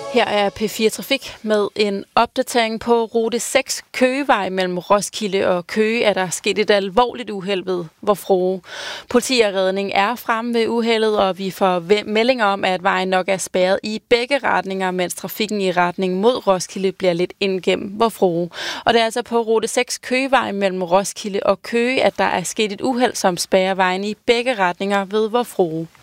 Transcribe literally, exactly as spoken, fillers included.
Her er P fire Trafik med en opdatering på rute seks Køgevej mellem Roskilde og Køge. Er der sket et alvorligt uheld ved Vor Frue. Politi og redning er fremme ved uheldet, og vi får meldinger om, at vejen nok er spærret i begge retninger, mens trafikken i retning mod Roskilde bliver lidt ind gennem Vor Frue. Og det er altså på rute seks Køgevej mellem Roskilde og Køge, at der er sket et uheld, som spærrer vejen i begge retninger ved Vor Frue.